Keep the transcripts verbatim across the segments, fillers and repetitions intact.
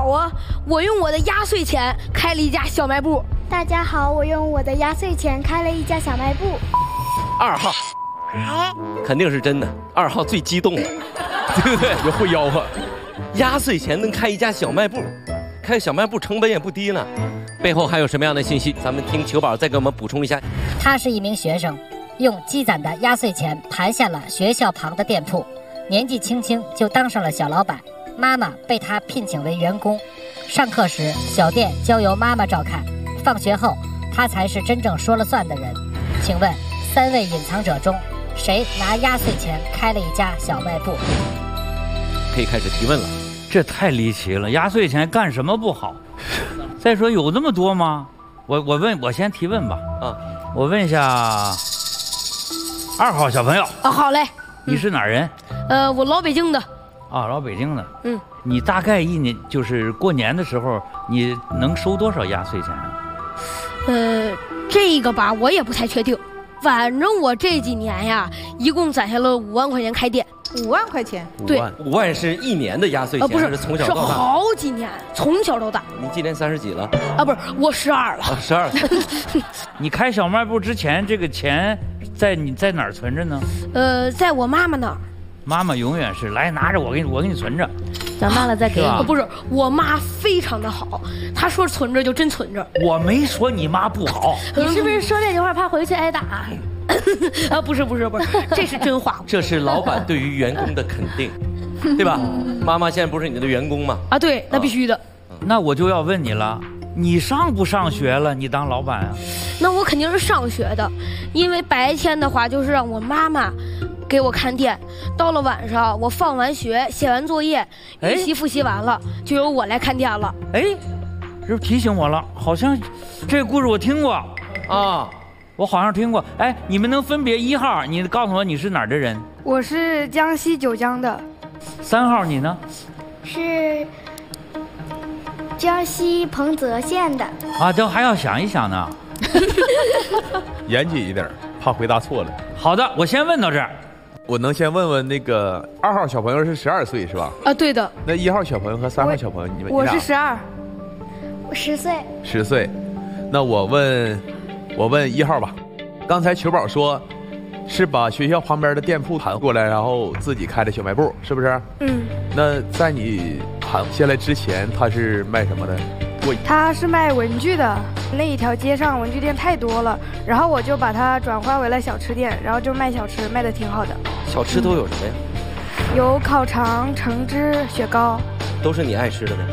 好啊，我用我的压岁钱开了一家小卖部。 大家好，我用我的压岁钱开了一家小卖部。 二号， 哎， 肯定是真的。二号最激动了，对不对？ 也会吆喝。 压岁钱能开一家小卖部，开小卖部成本也不低呢。背后还有什么样的信息？咱们听球宝再给我们补充一下。 他是一名学生，用积攒的压岁钱盘下了学校旁的店铺，年纪轻轻就当上了小老板。妈妈被他聘请为员工，上课时小店交由妈妈照看，放学后他才是真正说了算的人。请问三位隐藏者中，谁拿压岁钱开了一家小卖部？ 可以开始提问了。 这太离奇了，压岁钱干什么不好？再说有这么多吗？我我问，我先提问吧。 啊， 我问一下二号小朋友。 啊，好嘞。 你是哪儿人？ 呃，我老北京的。 啊，老北京的。 嗯。 你大概一年就是过年的时候，你能收多少压岁钱啊？ 呃，这个吧，我也不太确定。反正我这几年呀，一共攒下了五万块钱开店。 五万块钱？ 对， 五万是一年的压岁钱， 啊、不是是从小到大？ 是好几年，从小到大。 你今年三十几了？ 啊，不是，我十二了。 啊，十二了。 你开小卖部之前，这个钱在你在哪儿存着呢？ 呃，在我妈妈那儿。 妈妈永远是来拿着，我给你，我给你存着。 长大了再给你。 不是，我妈非常的好，她说存着就真存着。 我没说你妈不好。 你是不是说这句话怕回去挨打？ 啊，不是不是不是，这是真话。 这是老板对于员工的肯定，对吧？妈妈现在不是你的员工吗？ 啊，对，那必须的。 那我就要问你了，你上不上学了？你当老板啊？ 那我肯定是上学的，因为白天的话就是让我妈妈给我看店，到了晚上我放完学写完作业，预习复习完了，就由我来看店了。 哎，这提醒我了，好像这个故事我听过啊。我好像听过，哎，你们能分别一号？你告诉我你是哪儿的人？ 我是江西九江的。 三号你呢？ 是江西彭泽县的。 啊，这还要想一想呢。 严谨一点，怕回答错了。 好的，我先问到这儿。 我能先问问那个二号小朋友是十二岁是吧？ 啊，对的。 那一号小朋友和三号小朋友，你们我是十二， 我十岁。 十岁，那我问。我问一号吧，刚才球宝说，是把学校旁边的店铺盘过来，然后自己开的小卖部，是不是？ 嗯。 那在你盘下来之前，他是卖什么的？我他是卖文具的，那一条街上文具店太多了，然后我就把它转化为了小吃店，然后就卖小吃，卖的挺好的。 小吃都有什么呀？ 有烤肠、橙汁、雪糕， 都是你爱吃的呗。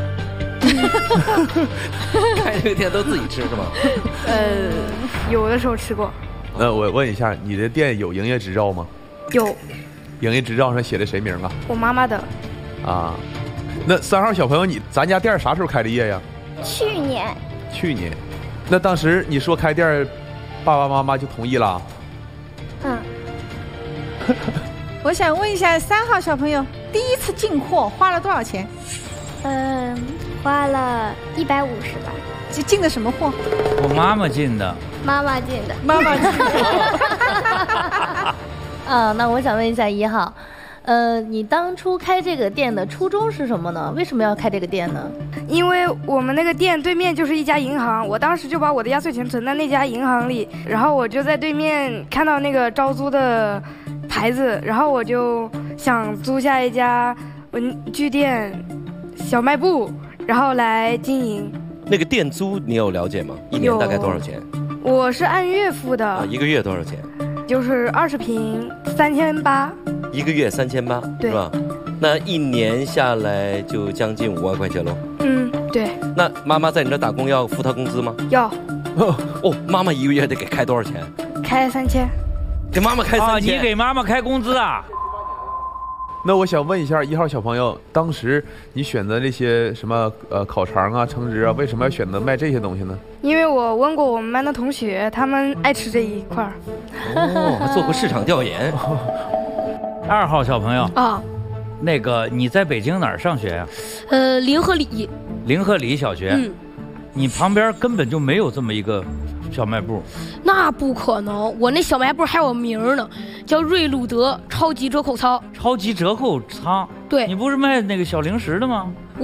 开这个店都自己吃是吗？ 呃，有的时候吃过。 那我问一下，你的店有营业执照吗？ 有。 营业执照上写的谁名啊？ 我妈妈的。 啊，那三号小朋友，你咱家店啥时候开的业呀？ 去年。 去年，那当时你说开店，爸爸妈妈就同意了？ 嗯。 我想问一下，三号小朋友第一次进货花了多少钱？ 嗯，花了一百五十吧。 这进的什么货？ 我妈妈进的。 妈妈进的。 妈妈进的。 啊，那我想问一下一号，呃，你当初开这个店的初衷是什么呢？为什么要开这个店呢？ 因为我们那个店对面就是一家银行，我当时就把我的压岁钱存在那家银行里，然后我就在对面看到那个招租的牌子，然后我就想租下一家文具店。小卖部，然后来经营。 那个店租你有了解吗？一年大概多少钱？ 我是按月付的。 啊，一个月多少钱？ 就是二十平，三千八。 一个月三千八，是吧？那一年下来就将近五万块钱喽。 嗯，对。 那妈妈在你这打工要付她工资吗？ 要。 哦，妈妈一个月得给开多少钱？ 开三千。 给妈妈开三千？ 啊，你给妈妈开工资啊？ 那我想问一下一号小朋友，当时你选择这些什么呃烤肠啊、橙汁啊，为什么要选择卖这些东西呢？ 因为我问过我们班的同学，他们爱吃这一块儿。 哦，还做过市场调研。 二号小朋友啊， 那个你在北京哪儿上学呀？ 呃，临河里。 临河里小学。 嗯。 你旁边根本就没有这么一个小卖部。 那不可能，我那小卖部还有名呢，叫瑞路德超级折扣仓。 超级折扣仓？ 对。 你不是卖那个小零食的吗？